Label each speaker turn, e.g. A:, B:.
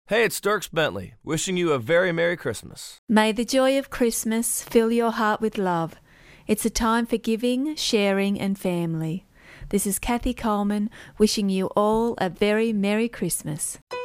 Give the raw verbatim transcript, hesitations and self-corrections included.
A: Hey, it's Dirks Bentley, wishing you a very Merry Christmas.
B: May the joy of Christmas fill your heart with love. It's a time for giving, sharing and family. This is Kathy Coleman wishing you all a very Merry Christmas.